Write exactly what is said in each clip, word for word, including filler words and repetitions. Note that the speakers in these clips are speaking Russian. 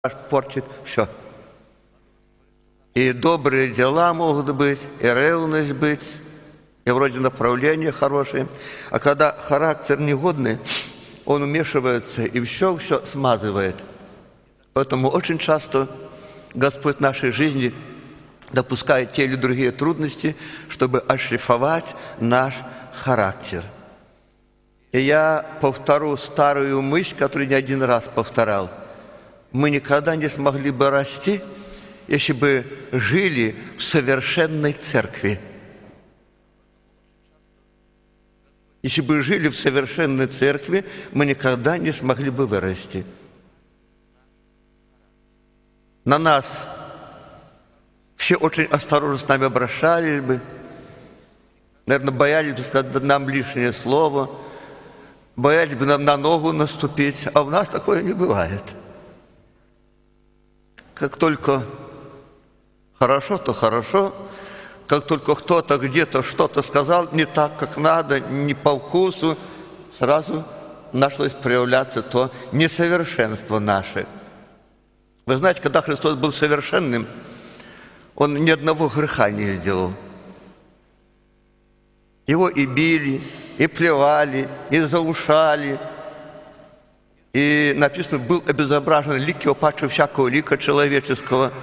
портит все. И добрые дела могут быть, и ревность быть, и вроде направления хорошие. А когда характер негодный, он вмешивается и все-все смазывает. Поэтому очень часто Господь в нашей жизни допускает те или другие трудности, чтобы отшлифовать наш характер. И я повторю старую мысль, которую не один раз повторял. Мы никогда не смогли бы расти, если бы жили в совершенной церкви. Если бы жили в совершенной церкви, мы никогда не смогли бы вырасти. На нас все очень осторожно с нами обращались бы, наверное, боялись бы сказать нам лишнее слово, боялись бы нам на ногу наступить, а у нас такое не бывает. Как только хорошо, то хорошо, как только кто-то где-то что-то сказал не так, как надо, не по вкусу, сразу началось проявляться то несовершенство наше. Вы знаете, когда Христос был совершенным, Он ни одного греха не сделал. Его и били, и плевали, и заушали. И написано, был обезображен лик его паче всякого лика человеческого.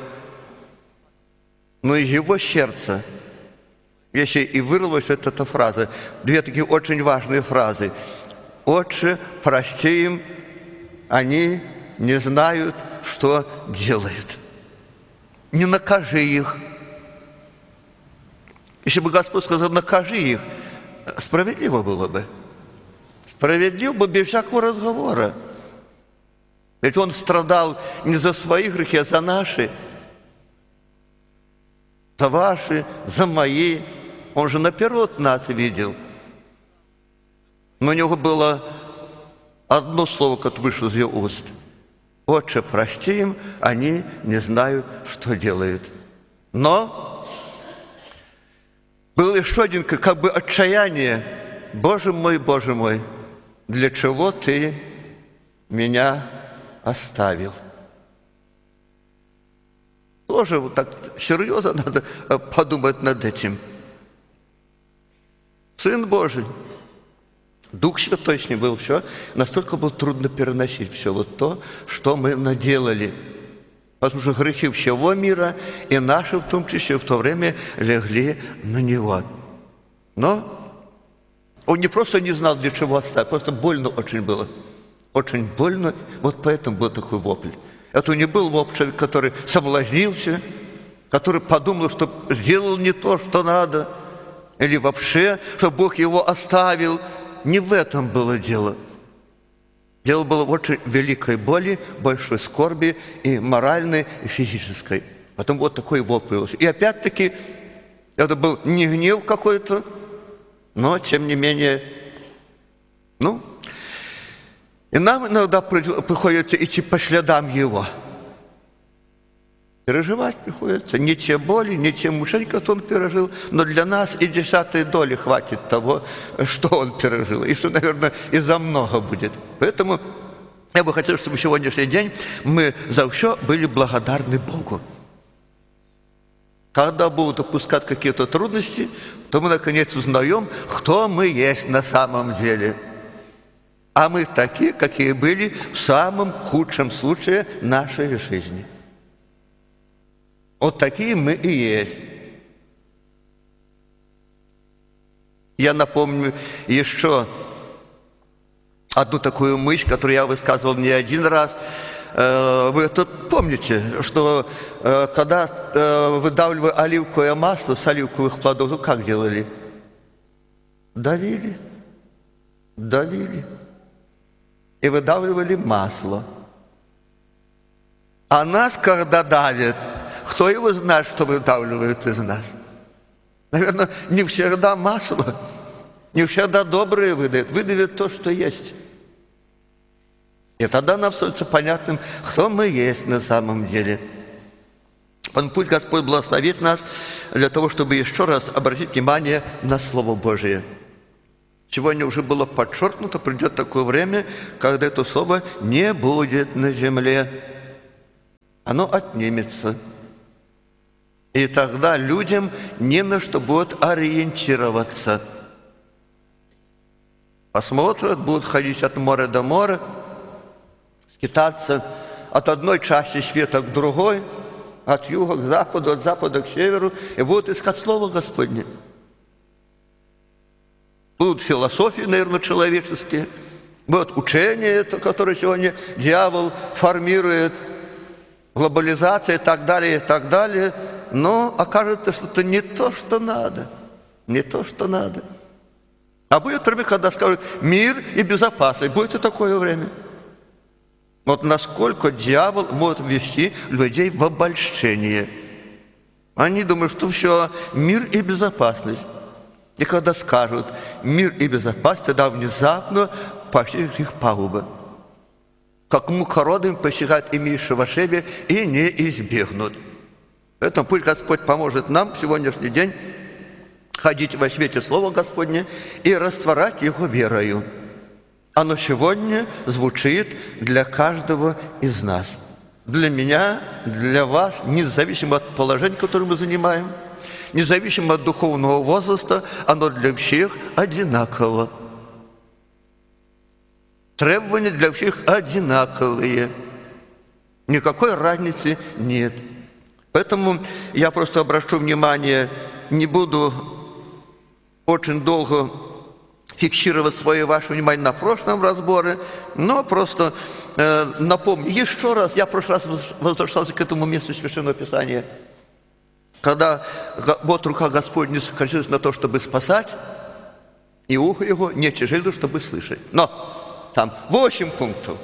Но из его сердца, если и вырвалась вот эта фраза, две такие очень важные фразы. «Отче, прости им, они не знают, что делают». Не накажи их. Если бы Господь сказал, накажи их, справедливо было бы. Справедливо бы без всякого разговора. Ведь Он страдал не за свои грехи, а за наши, за ваши, за мои. Он же наперед нас видел. Но у Него было одно слово, которое вышло из Его уст. «Отче, прости им, они не знают, что делают». Но был еще один, как бы отчаяние. «Боже мой, Боже мой, для чего Ты меня оставил?» Тоже вот так серьезно надо подумать над этим. Сын Божий, Дух Святой с ним был, все, настолько было трудно переносить все вот то, что мы наделали. Потому что грехи всего мира, и наши в том числе, в то время легли на Него. Но Он не просто не знал, для чего оставить, просто больно очень было. Очень больно, вот поэтому был такой вопль. Это не был вопль, который соблазнился, который подумал, что сделал не то, что надо, или вообще, что Бог его оставил. Не в этом было дело. Дело было в очень великой боли, большой скорби, и моральной, и физической. Потом вот такой вопль. И опять-таки, это был не гнев какой-то, но, тем не менее, ну, и нам иногда приходится идти по следам Его. Переживать приходится не те боли, не те мучения, которые Он пережил, но для нас и десятой доли хватит того, что Он пережил, и что, наверное, и за много будет. Поэтому я бы хотел, чтобы сегодняшний день мы за все были благодарны Богу. Когда будут опускать какие-то трудности, то мы, наконец, узнаем, кто мы есть на самом деле. А мы такие, какие были в самом худшем случае нашей жизни. Вот такие мы и есть. Я напомню еще одну такую мысль, которую я высказывал не один раз. Вы это помните, что когда выдавливали оливковое масло с оливковых плодов, то как делали? Давили, давили и выдавливали масло. А нас, когда давят, кто его знает, что выдавливают из нас? Наверное, не всегда масло, не всегда добрые выдают, выдавят то, что есть. И тогда нам становится понятным, кто мы есть на самом деле. Пусть Господь благословит нас для того, чтобы еще раз обратить внимание на Слово Божие. Сегодня уже было подчеркнуто, придет такое время, когда это слово не будет на земле. оно отнимется. И тогда людям не на что будет ориентироваться. Посмотрят, будут ходить от моря до моря, скитаться от одной чаши света к другой, от юга к западу, от запада к северу, и будут искать Слово Господне. Будут философии, наверное, человеческие, будут учения, которые сегодня дьявол формирует, глобализация и так далее, и так далее. Но окажется, что это не то, что надо. Не то, что надо. А будет время, когда скажут «мир и безопасность». Будет и такое время. Вот насколько дьявол может ввести людей в обольщение. Они думают, что все, мир и безопасность. И когда скажут «мир и безопасность», тогда внезапно постигнет их пагуба. Как мукородами постигают имеющего шебе и не избегнут. Поэтому пусть Господь поможет нам в сегодняшний день ходить во свете Слова Господня и растворять его верою. Оно сегодня звучит для каждого из нас. Для меня, для вас, независимо от положения, которое мы занимаем, независимо от духовного возраста, оно для всех одинаково. Требования для всех одинаковые. Никакой разницы нет. Поэтому я просто обращу внимание, не буду очень долго фиксировать свое ваше внимание на прошлом разборе, но просто э, напомню еще раз, я в прошлый раз возвращался к этому месту Священного Писания, когда вот рука Господня сократилась на то, чтобы спасать, и ухо его не тяжело, чтобы слышать. Но там восемь пунктов.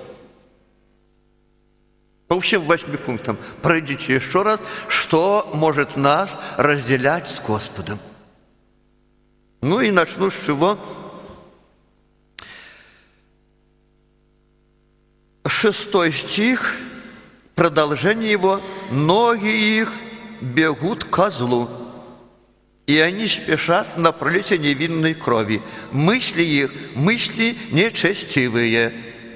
По всем восьми пунктам пройдите еще раз, что может нас разделять с Господом. Ну и начну с чего? Шестой стих, продолжение его. «Ноги их бегут ко злу, и они спешат на пролитие невинной крови. Мысли их, мысли нечестивые.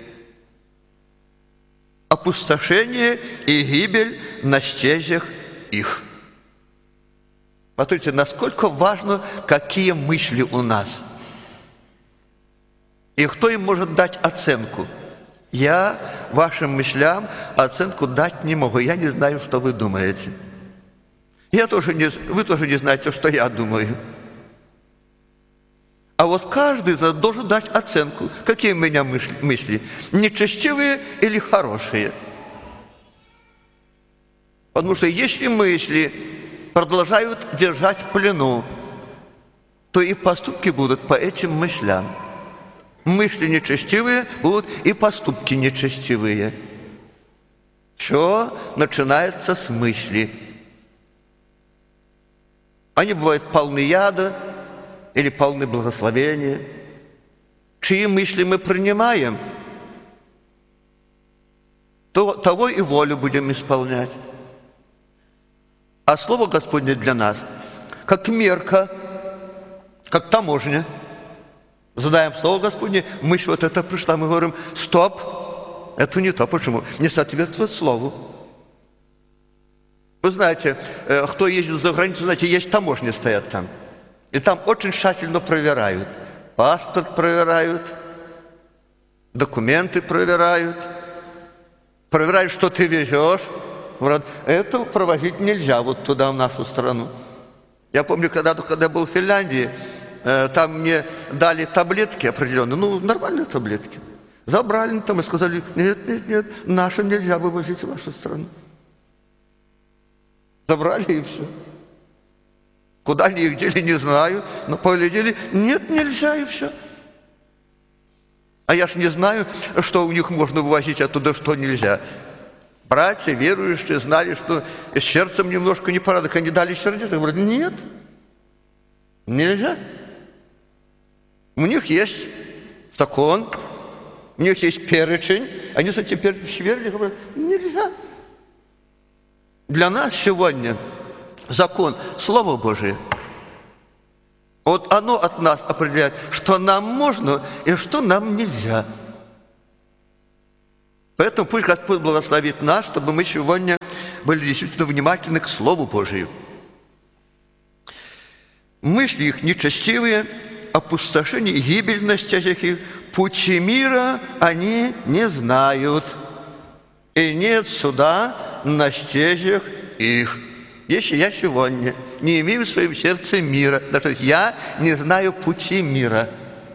Опустошение и гибель на стезях их». Смотрите, насколько важно, какие мысли у нас. И кто им может дать оценку. Я вашим мыслям оценку дать не могу. Я не знаю, что вы думаете. Я тоже не, вы тоже не знаете, что я думаю. А вот каждый из нас должен дать оценку, какие у меня мысли, нечестивые или хорошие. Потому что если мысли продолжают держать в плену, то и поступки будут по этим мыслям. Мысли нечестивые будут и поступки нечестивые. Все начинается с мысли. Они бывают полны яда или полны благословения. Чьи мысли мы принимаем, то того и волю будем исполнять. А Слово Господне для нас, как мерка, как таможня. Задаем Слово Господне, мысль вот это пришла, мы говорим, стоп, это не то. Почему? Не соответствует Слову. Вы знаете, кто ездит за границу, знаете, есть таможни стоят там. И там очень тщательно проверяют. Паспорт проверяют, документы проверяют, проверяют, что ты везешь. Говорят, это провозить нельзя вот туда, в нашу страну. Я помню, когда, когда я был в Финляндии, там мне дали таблетки определенные, ну, нормальные таблетки. Забрали там и сказали, нет, нет, нет, наши нельзя вывозить в вашу страну. Забрали и все. Куда они их дели, не знаю, но поглядели, нет, нельзя и все. А я ж не знаю, что у них можно вывозить оттуда, что нельзя. Братья, верующие, знали, что с сердцем немножко непорядок. Они дали сердце, говорят, нет, нельзя. У них есть закон, у них есть перечень, они с этим перечнем сверили, говорят, нельзя. Для нас сегодня закон, Слово Божие, вот оно от нас определяет, что нам можно и что нам нельзя. Поэтому пусть Господь благословит нас, чтобы мы сегодня были действительно внимательны к Слову Божию. Мысли их нечестивые, опустошение и гибель на стезях их, пути мира они не знают, и нет суда на стезях их. Если я сегодня не имею в своем сердце мира, даже я не знаю пути мира.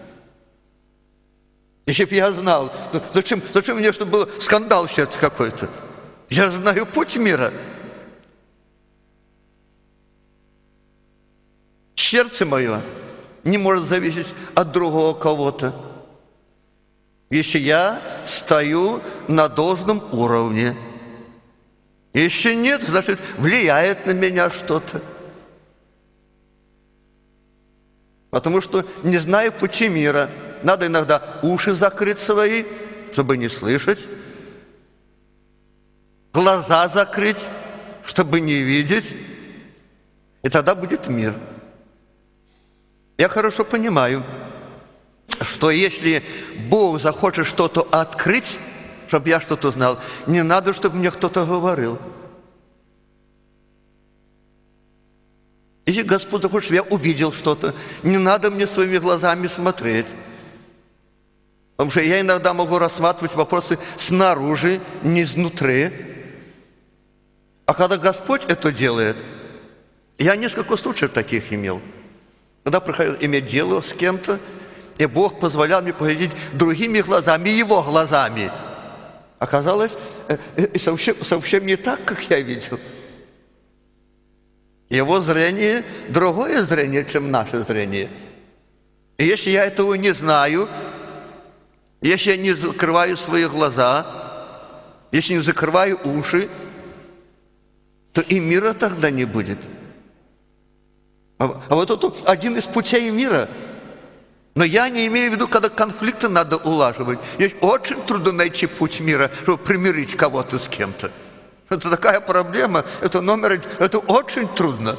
Если бы я знал, зачем, зачем мне, чтобы был скандал в сердце какой-то? Я знаю путь мира. Сердце мое не может зависеть от другого кого-то, если я стою на должном уровне. Если нет, значит, влияет на меня что-то. Потому что не знаю пути мира. Надо иногда уши закрыть свои, чтобы не слышать. Глаза закрыть, чтобы не видеть. И тогда будет мир. Я хорошо понимаю, что если Бог захочет что-то открыть, чтобы я что-то знал, не надо, чтобы мне кто-то говорил. Если Господь захочет, чтобы я увидел что-то, не надо мне своими глазами смотреть. Потому что я иногда могу рассматривать вопросы снаружи, не изнутри. А когда Господь это делает, я несколько случаев таких имел. Когда приходил иметь дело с кем-то, и Бог позволял мне поглядеть другими глазами, Его глазами. Оказалось, совсем, совсем не так, как я видел. Его зрение другое зрение, чем наше зрение. И если я этого не знаю, если я не закрываю свои глаза, если не закрываю уши, то и мира тогда не будет. А, а вот это один из путей мира. Но я не имею в виду, когда конфликты надо улаживать. Здесь очень трудно найти путь мира, чтобы примирить кого-то с кем-то. Это такая проблема, это номер один, это очень трудно.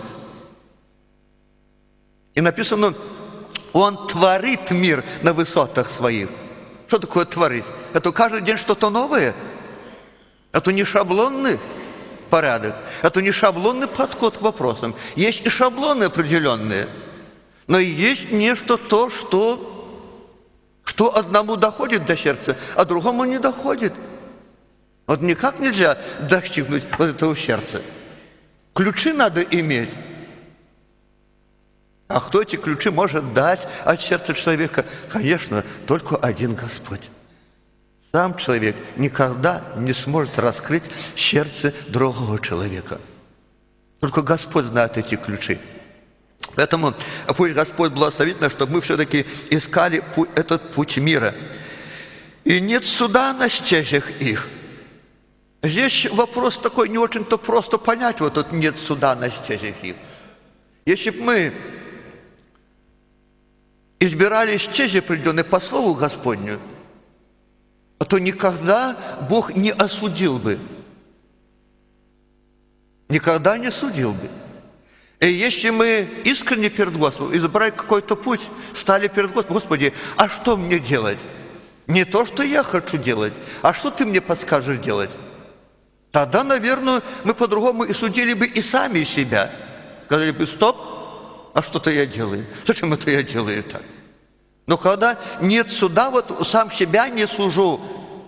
И написано, Он творит мир на высотах своих. Что такое творить? Это каждый день что-то новое. Это не шаблонный порядок, это не шаблонный подход к вопросам. Есть и шаблоны определенные, но есть нечто то, что, что одному доходит до сердца, а другому не доходит. Вот никак нельзя достигнуть вот этого сердца. Ключи надо иметь. А кто эти ключи может дать от сердца человека? Конечно, только один Господь. Сам человек никогда не сможет раскрыть сердце другого человека. Только Господь знает эти ключи. Поэтому пусть Господь благословит нас, чтобы мы все-таки искали этот путь мира. И нет суда на стезях их. Здесь вопрос такой, не очень-то просто понять, вот тут нет суда на стезях их. Если бы мы избирали стези определенные по слову Господню, то никогда Бог не осудил бы. Никогда не судил бы. И если мы искренне перед Господом избрали какой-то путь, стали перед Господом, Господи, а что мне делать? Не то, что я хочу делать, а что Ты мне подскажешь делать? Тогда, наверное, мы по-другому и судили бы и сами себя. Сказали бы, стоп, а что-то я делаю. Зачем это я делаю так? Но когда нет суда, вот сам себя не сужу.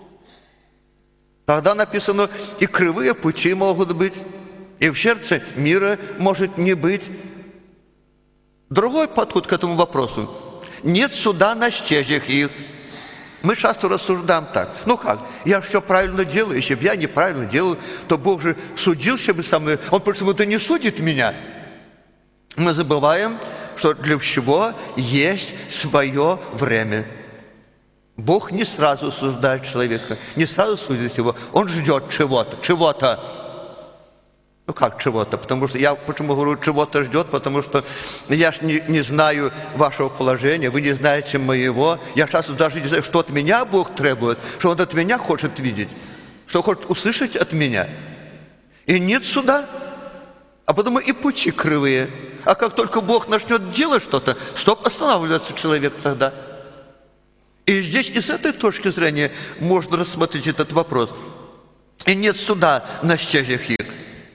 Тогда написано, и кривые пути могут быть, и в сердце мира может не быть. Другой подход к этому вопросу. Нет суда на стезях их. Мы часто рассуждаем так. Ну как, я все правильно делаю, если бы я неправильно делал, то Бог же судился бы со мной. Он почему-то не судит меня. Мы забываем, что для всего есть свое время. Бог не сразу осуждает человека, не сразу судит его. Он ждет чего-то, чего-то. Ну как чего-то? Потому что я почему говорю, чего-то ждет, потому что я ж не, не знаю вашего положения, вы не знаете моего. Я часто даже не знаю, что от меня Бог требует, что Он от меня хочет видеть, что хочет услышать от меня. И нет суда, а потому и пути кривые. А как только Бог начнет делать что-то, стоп, останавливается человек тогда. И здесь и с этой точки зрения можно рассмотреть этот вопрос. И нет суда на стезях их.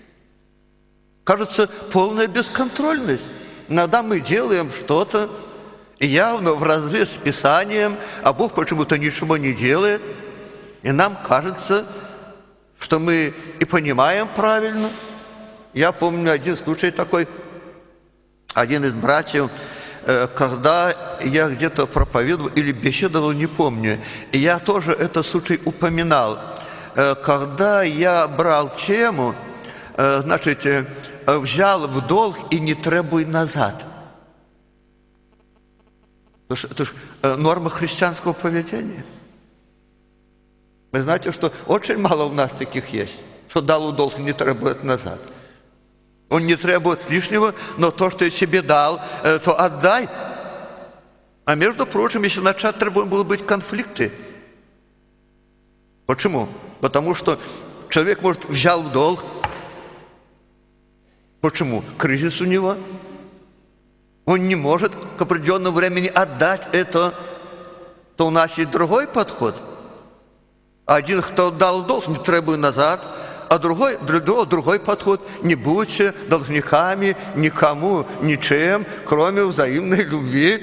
Кажется, полная бесконтрольность. Иногда мы делаем что-то явно вразрез с Писанием, а Бог почему-то ничего не делает. И нам кажется, что мы и понимаем правильно. Я помню один случай такой. Один из братьев, когда я где-то проповедовал или беседовал, не помню, и я тоже этот случай упоминал. Когда я брал тему, значит, взял в долг и не требуй назад. Это же норма христианского поведения. Вы знаете, что очень мало у нас таких есть, что дал в долг и не требует назад. Он не требует лишнего, но то, что я себе дал, то отдай. А между прочим, если начать требовать, будут быть конфликты. Почему? Потому что человек, может, взял в долг. Почему? Кризис у него. Он не может к определенному времени отдать это. То у нас есть другой подход. Один, кто дал долг, не требует назад, а другой, другой, другой подход. Не будьте должниками никому, ничем, кроме взаимной любви.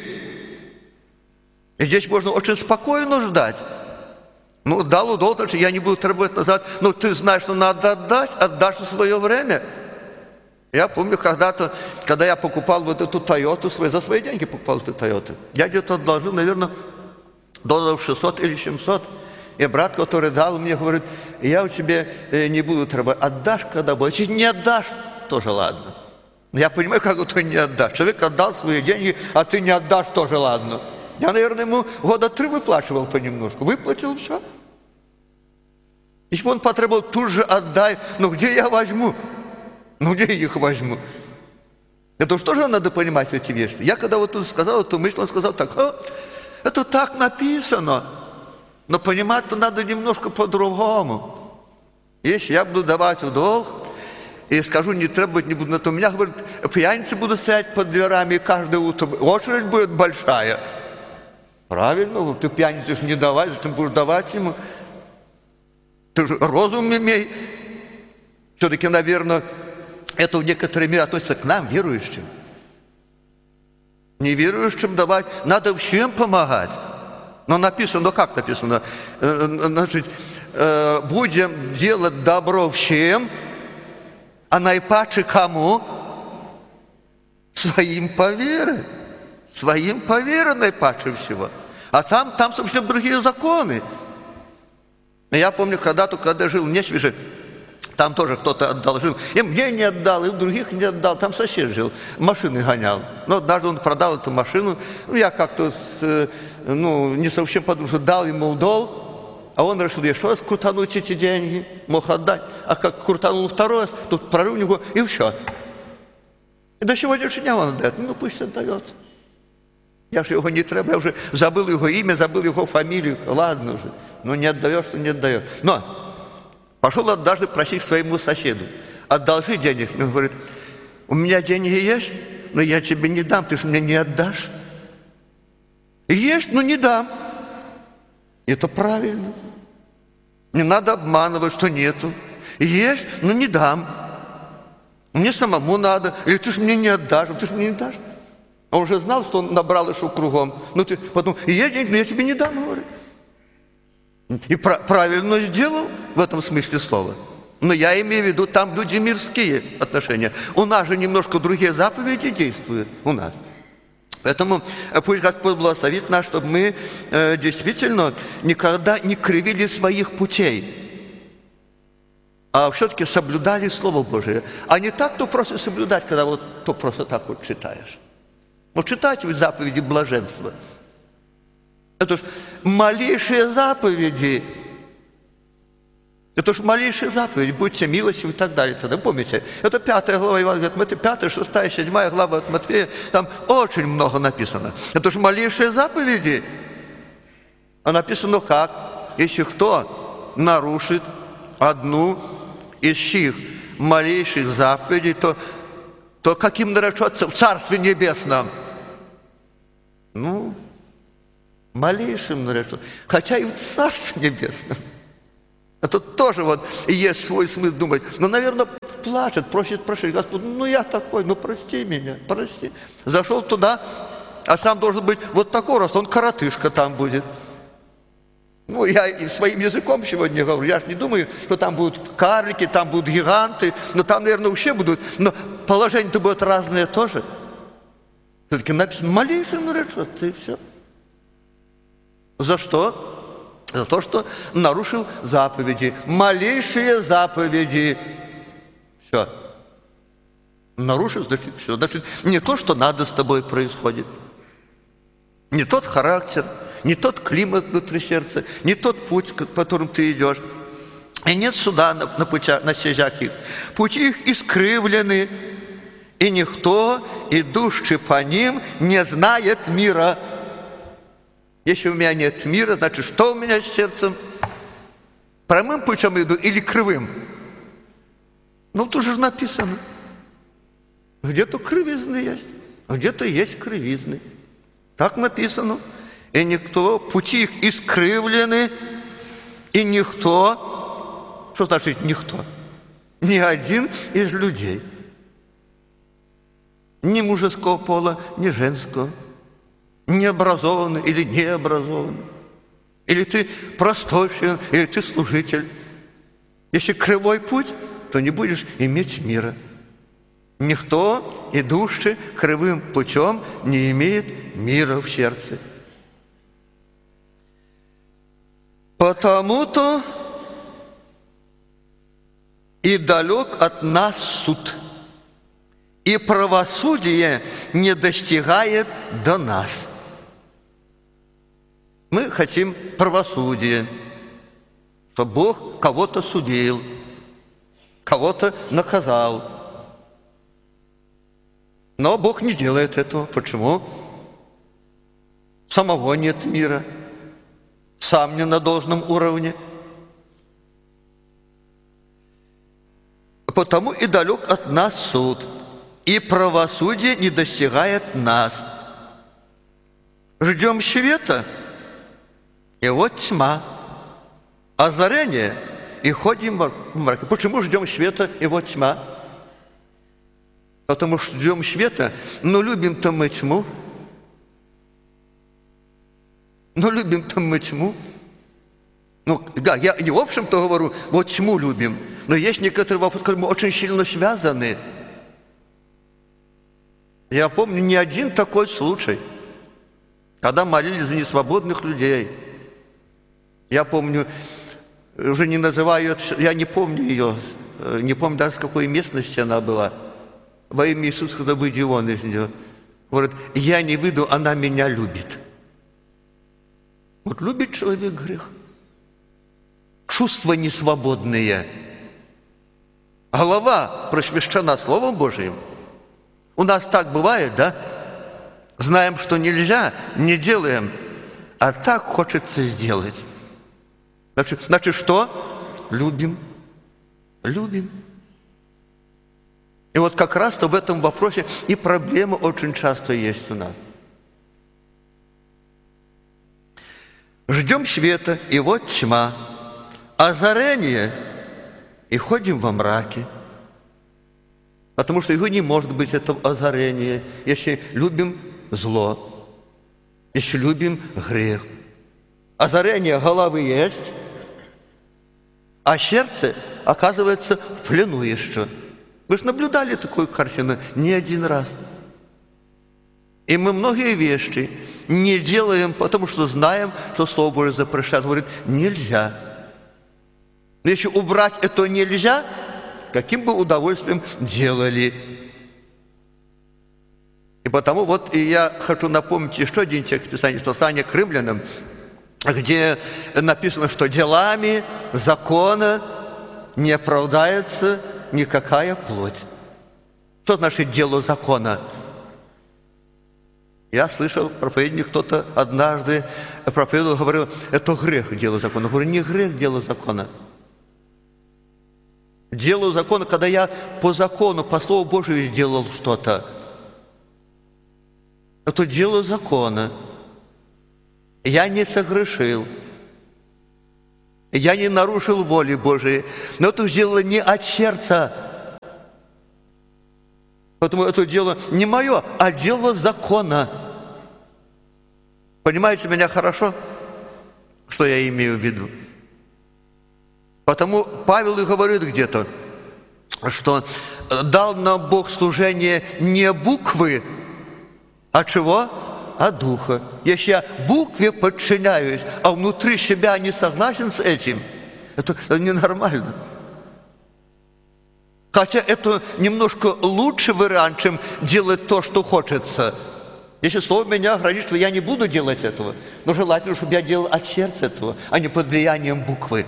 И здесь можно очень спокойно ждать. Ну, дал долг, значит, я не буду требовать назад. Но ты знаешь, что надо отдать, отдашь в свое время. Я помню, когда-то, когда я покупал вот эту Тойоту, за свои деньги покупал эту Тойоту, я где-то отложил, наверное, долларов шестьсот или семьсот. И брат, который дал мне, говорит, я у тебя не буду требовать, отдашь, когда будет. Если не отдашь, тоже ладно. Я понимаю, как ты не отдашь. Человек отдал свои деньги, а ты не отдашь, тоже ладно. Я, наверное, ему года три выплачивал понемножку. Выплатил, все. Если бы он потребовал, тут же отдай. Ну, где я возьму? Ну, где я их возьму? Это уж тоже надо понимать эти вещи. Я когда вот тут сказал эту мысль, он сказал так, а, это так написано. Но понимать-то надо немножко по-другому. Если я буду давать в долг, и скажу, не требовать не буду, но то у меня, говорит, пьяницы будут стоять под дверами, и каждое утро очередь будет большая. Правильно, ты пьяницу не давай, зачем будешь давать ему? Ты же розум имей. Все-таки, наверное, это в некоторой мере относится к нам, верующим. Неверующим давать, надо всем помогать. Но написано, ну как написано? Значит, будем делать добро всем, а наипаче кому? Своим по вере. Своим по вере наипаче всего. А там, там совсем другие законы. Я помню, когда-то, когда жил в Несвеже, там тоже кто-то одолжил. И мне не отдал, и других не отдал. Там сосед жил, машины гонял. Но однажды он продал эту машину. Ну, я как-то, ну, не совсем подумал, что дал ему долг. А он решил еще раз крутануть эти деньги, мог отдать. А как крутанул второй раз, тут прорыв у него, и все. И до сегодняшнего дня он отдает. Ну, пусть отдает. Я же его не требую, я уже забыл его имя, забыл его фамилию. Ладно уже. Ну, не отдаешь, то не отдаешь. Но пошел однажды просить своему соседу. Одолжи денег. Он говорит, у меня деньги есть, но я тебе не дам, ты же мне не отдашь. Есть, но не дам. Это правильно. Не надо обманывать, что нету. Есть, но не дам. Мне самому надо. Или ты же мне не отдашь, ты же мне не дашь. Он уже знал, что он набрал еще кругом. Ну ты потом, и есть деньги, но я тебе не дам, говорит. И пр- правильно сделал в этом смысле слова. Но я имею в виду, там люди мирские отношения. У нас же немножко другие заповеди действуют. У нас. Поэтому пусть Господь благословит нас, чтобы мы э, действительно никогда не кривили своих путей, а все-таки соблюдали Слово Божие. А не так, то просто соблюдать, когда вот то просто так вот читаешь. Вот читайте ведь заповеди блаженства. Это ж малейшие заповеди. Это ж малейшие заповеди. Будьте милостивы и так далее. Тогда помните, это пятая глава Евангелия от Матфея, пятая, шестая, седьмая глава от Матфея. Там очень много написано. Это ж малейшие заповеди. А написано как? Если кто нарушит одну из сих малейших заповедей, то, то каким наречется в Царстве Небесном? Ну, малейшим наречется. Хотя и в Царстве Небесном. Это тоже вот и есть свой смысл думать. Но, наверное, плачет, просит прощения. Господь, ну я такой, ну прости меня, прости. Зашел туда, а сам должен быть вот такой рост, он коротышка там будет. Ну, я и своим языком сегодня говорю, я же не думаю, что там будут карлики, там будут гиганты, но там, наверное, вообще будут, но положение-то будет разное тоже. Все-таки написано, малейший наречет, и все. За что? За то, что нарушил заповеди. Малейшие заповеди. Все. Нарушил, значит, все. Значит, не то, что надо с тобой происходит. Не тот характер, не тот климат внутри сердца, не тот путь, по которому ты идешь. И нет суда на, на, путях, на стезях их. Пути их искривлены, и никто, идущий по ним, не знает мира. Если у меня нет мира, значит, что у меня с сердцем? Прямым путем иду или кривым? Ну, тут же написано. Где-то кривизны есть, а где-то есть кривизны. Так написано. И никто, пути их искривлены, и никто, что значит никто? Ни один из людей. Ни мужеского пола, ни женского. Необразованный или необразованный. Или ты простой член, или ты служитель. Если кривой путь, то не будешь иметь мира. Никто, идущий кривым путем, не имеет мира в сердце. Потому-то и далек от нас суд, и правосудие не достигает до нас. Мы хотим правосудия, чтобы Бог кого-то судил, кого-то наказал. Но Бог не делает этого. Почему? Самого нет мира, сам не на должном уровне. Потому и далек от нас суд, и правосудие не достигает нас. Ждем света, и вот тьма, озарение, и ходим в мраке. Почему ждем света, и вот тьма? Потому что ждем света, но любим-то мы тьму. Но любим-то мы тьму. Ну, да, я не в общем-то говорю, вот тьму любим, но есть некоторые вопросы, которые мы очень сильно связаны. Я помню не один такой случай, когда молились за несвободных людей. Я помню, уже не называю, я не помню ее, не помню даже с какой местности она была. Во имя Иисуса, когда выйди вон из нее. Говорит, я не выйду, она меня любит. Вот любит человек грех. Чувства несвободные. Голова просвещена Словом Божиим. У нас так бывает, да? Знаем, что нельзя, не делаем, а так хочется сделать. Значит, значит что? Любим. Любим. И вот как раз-то в этом вопросе и проблемы очень часто есть у нас. Ждем света, и вот тьма, озарение, и ходим во мраке. Потому что его не может быть, это озарение, если любим зло, если любим грех. Озарение головы есть, а сердце оказывается в плену еще. Вы же наблюдали такую картину не один раз. И мы многие вещи не делаем, потому что знаем, что Слово Божие запрещает. Говорит, нельзя. Но если убрать это нельзя, каким бы удовольствием делали. И потому вот и я хочу напомнить еще один текст Писания, послания к римлянам, где написано, что делами закона не оправдается никакая плоть. Что значит дело закона? Я слышал, проповедник кто-то однажды проповедовал, говорил, это грех дело закона. Я говорю, не грех дело закона. Дело закона, когда я по закону, по Слову Божию сделал что-то. Это дело закона. Я не согрешил. Я не нарушил воли Божией. Но это сделано не от сердца. Поэтому это дело не мое, а дело закона. Понимаете меня хорошо, что я имею в виду? Потому Павел и говорит где-то, что дал нам Бог служение не буквы, а чего? А духа. Если я букве подчиняюсь, а внутри себя не согласен с этим, это, это ненормально. Хотя это немножко лучший вариант, чем делать то, что хочется. Если слово меня ограничивает, я не буду делать этого. Но желательно, чтобы я делал от сердца этого, а не под влиянием буквы.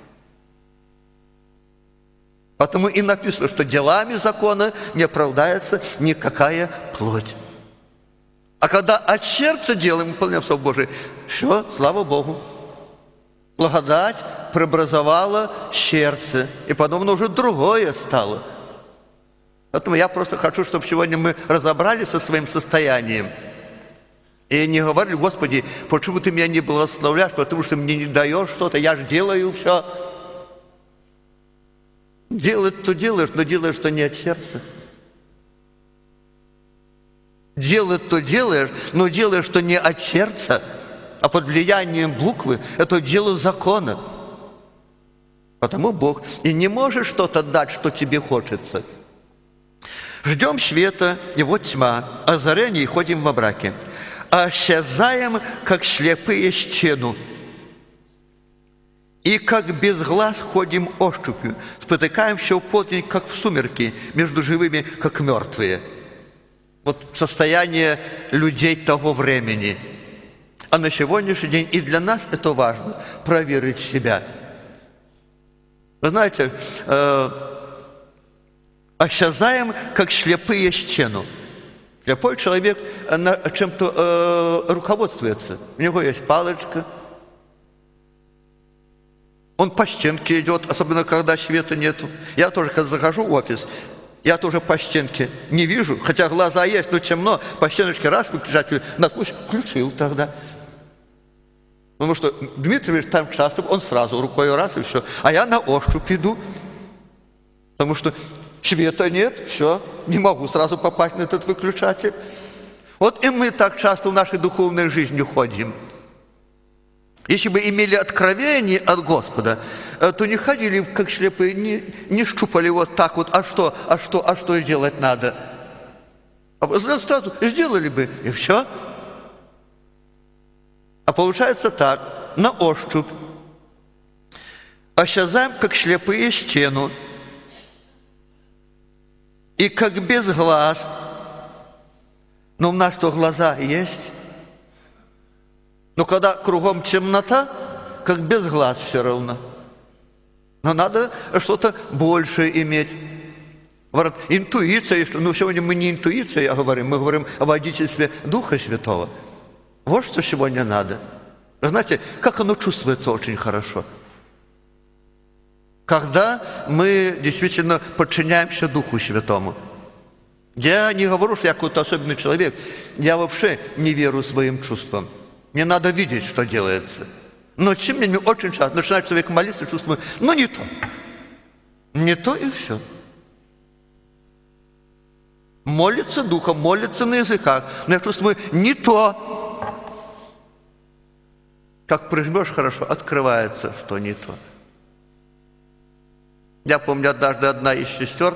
Потому и написано, что делами закона не оправдается никакая плоть. А когда от сердца делаем, выполняем Слово Божие, все, слава Богу. Благодать преобразовала сердце, и потом оно уже другое стало. Поэтому я просто хочу, чтобы сегодня мы разобрались со своим состоянием. И не говорили: Господи, почему ты меня не благословляешь, потому что мне не даешь что-то, я же делаю все. Делать то делаешь, но делаешь то не от сердца. Делать то делаешь, но делаешь то не от сердца, а под влиянием буквы. Это дело закона. Потому Бог и не может что-то дать, что тебе хочется. Ждем света, и вот тьма, озарение, и ходим во мраке. Исчезаем, как слепые стену, и как без глаз ходим ощупью, спотыкаемся в полдень, как в сумерки, между живыми, как мертвые. Вот состояние людей того времени. А на сегодняшний день и для нас это важно – проверить себя. Вы знаете, э, исчезаем, как слепые стену. Слепой человек на чем-то э, руководствуется. У него есть палочка. Он по стенке идет, особенно когда света нет. Я тоже, когда захожу в офис, я тоже по стенке не вижу, хотя глаза есть, но темно, по стеночке раз выключатель на ключ включил тогда. Потому что Дмитрий Ильич там часто, он сразу рукой раз и все. А я на ощупь иду, потому что света нет, все, не могу сразу попасть на этот выключатель. Вот и мы так часто в нашей духовной жизни ходим. Если бы имели откровение от Господа, то не ходили, как слепые, не, не щупали вот так вот, а что, а что, а что делать надо. А сразу сделали бы, и все. А получается так, на ощупь. Исчезаем, как слепые стену, и как без глаз. Но у нас-то глаза есть. Но когда кругом темнота, как без глаз все равно. Но надо что-то большее иметь. Говорят, интуиция, ну сегодня мы не интуицией говорим, мы говорим о водительстве Духа Святого. Вот что сегодня надо. Вы знаете, как оно чувствуется очень хорошо. Когда мы действительно подчиняемся Духу Святому. Я не говорю, что я какой-то особенный человек. Я вообще не верю своим чувствам. Мне надо видеть, что делается. Но тем не менее, очень часто начинает человек молиться, чувствует, ну не то. Не то и все. Молится Духом, молится на языках, но я чувствую, не то. Как прижмешь хорошо, открывается, что не то. Я помню, однажды одна из сестер,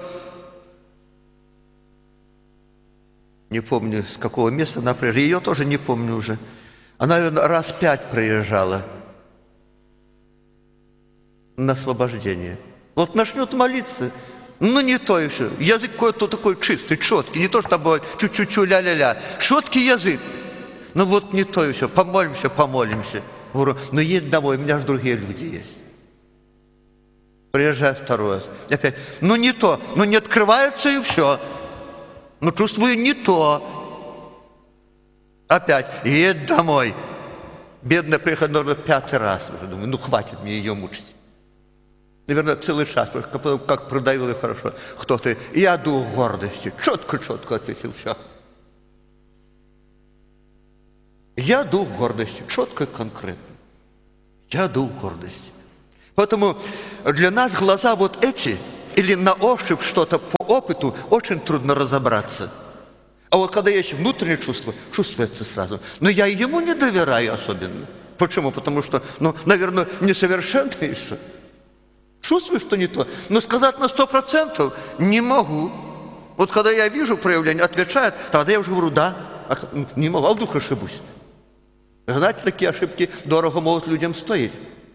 не помню, с какого места она приезжала, ее тоже не помню уже. Она, наверное, раз пять приезжала на освобождение. Вот начнет молиться, ну не то и все. Язык какой-то такой чистый, четкий, не то, что бывает чуть-чуть ля-ля-ля. Четкий язык. Ну вот не то и все, помолимся, помолимся. Говорю, ну едь домой, у меня же другие люди есть. Приезжаю второй раз. Опять, ну не то, ну не открывается и все. Ну чувствую не то. Опять, едь домой. Бедная приехала, наверное, пятый раз уже. Думаю, ну хватит мне ее мучить. Наверное, целый час, как, как продавил и хорошо. Кто ты? Я дух гордости. Четко-четко ответил, все. Я дух гордости. Четко и конкретно. Я дух гордости. Поэтому для нас глаза вот эти, или на ощупь что-то по опыту, очень трудно разобраться. А вот когда есть внутреннее чувство, чувствуется сразу. Но я ему не доверяю особенно. Почему? Потому что, ну, наверное, несовершенно еще. Чувствую, что не то. Но сказать на сто процентов не могу. Вот когда я вижу проявление, отвечает, тогда я уже говорю, да, не могу, а вдруг ошибусь. Знаете, такие ошибки дорого могут людям стоить.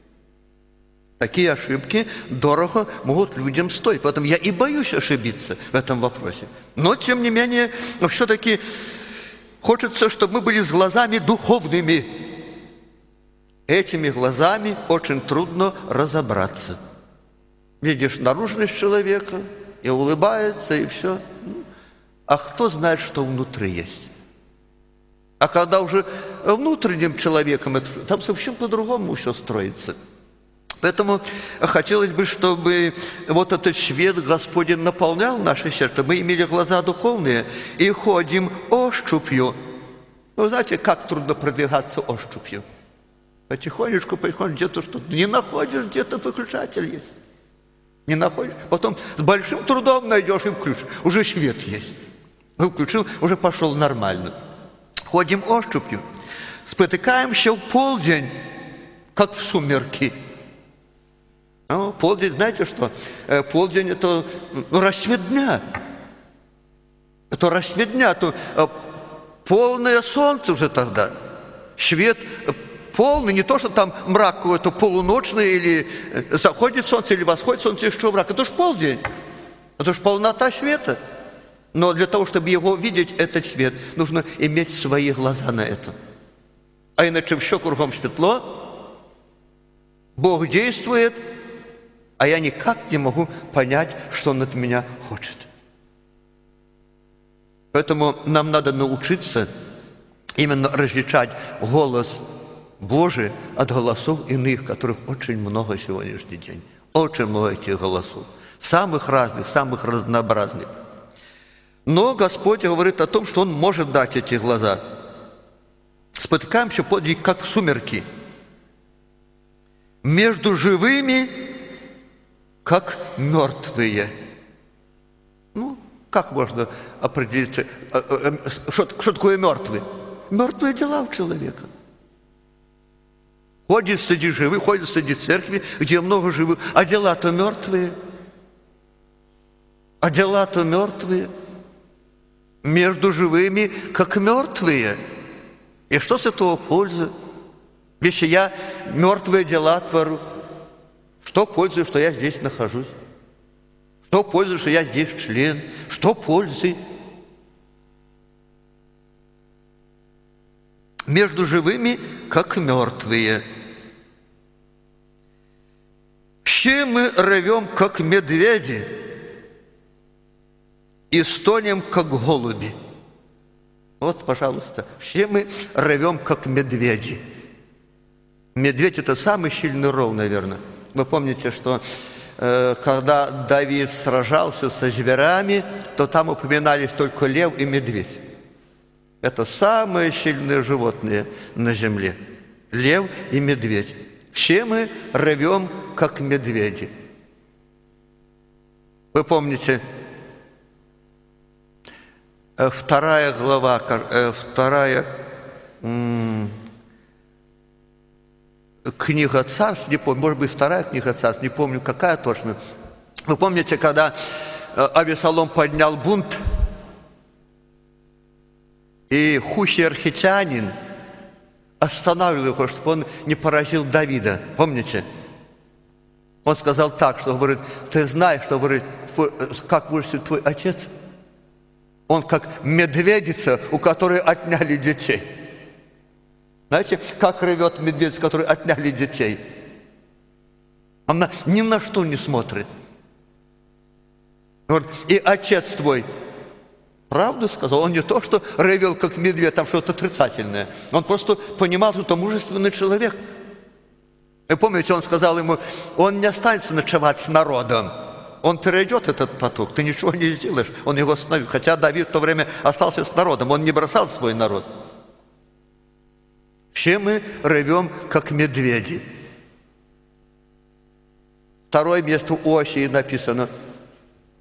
Такие ошибки дорого могут людям стоить. Поэтому я и боюсь ошибиться в этом вопросе. Но, тем не менее, все-таки хочется, чтобы мы были с глазами духовными. Этими глазами очень трудно разобраться. Видишь наружность человека, и улыбается, и все. А кто знает, что внутри есть? А когда уже внутренним человеком, там совсем по-другому все строится. Поэтому хотелось бы, чтобы вот этот свет Господень наполнял наше сердце. Мы имели глаза духовные и ходим ощупью. Ну, знаете, как трудно продвигаться ощупью. Потихонечку, потихонечку, где-то что-то не находишь, где-то выключатель есть. Не находишь, потом с большим трудом найдешь и включишь. Уже свет есть. Включил, уже пошел нормально. Ходим ощупью. Спотыкаемся в полдень, как в сумерки. Ну, полдень, знаете что? Полдень – это ну, рассвет дня. Это рассвет дня, то полное солнце уже тогда. Свет полный, не то, что там мрак какой-то полуночный, или заходит солнце, или восходит солнце, еще мрак. Это же полдень. Это же полнота света. Но для того, чтобы его видеть, этот свет, нужно иметь свои глаза на это. А иначе все кругом светло, Бог действует, а я никак не могу понять, что Он от меня хочет. Поэтому нам надо научиться именно различать голос Божий от голосов иных, которых очень много сегодняшний день. Очень много этих голосов. Самых разных, самых разнообразных. Но Господь говорит о том, что Он может дать эти глаза. Спотыкаемся под них, как в сумерки. Между живыми, как мертвые. Ну, как можно определить, что, что такое мертвые? Мертвые дела у человека. Ходит среди живых, ходит среди церкви, где много живых, а дела-то мертвые. А дела-то мертвые. Между живыми, как мертвые. И что с этого пользы? Если я мертвые дела творю, что пользы, что я здесь нахожусь? Что пользы, что я здесь член? Что пользы? Между живыми, как мертвые. Все мы ревем, как медведи, и стонем, как голуби. Вот, пожалуйста, все мы ревем, как медведи. Медведь – это самый сильный ров, наверное. Вы помните, что э, когда Давид сражался со зверями, то там упоминались только лев и медведь. Это самые сильные животные на земле. Лев и медведь. Все мы ревем, как медведи. Вы помните, вторая глава, вторая книга Царств, не помню, может быть, вторая книга Царств, не помню, какая точно. Вы помните, когда Авесолом поднял бунт, и Хущий архитянин останавливал его, чтобы он не поразил Давида. Помните? Он сказал так, что говорит, ты знаешь, что говорит, твой, как вырастет твой отец? Он как медведица, у которой отняли детей. Знаете, как ревет медведица, у которой отняли детей? Она ни на что не смотрит. Говорит, и отец твой правду сказал. Он не то, что ревел, как медведь, там что-то отрицательное. Он просто понимал, что это мужественный человек. Вы помните, он сказал ему, он не останется ночевать с народом. Он перейдет этот поток, ты ничего не сделаешь. Он его остановил. Хотя Давид в то время остался с народом, он не бросал свой народ. Все мы ревем, как медведи. Второе место у Осии написано –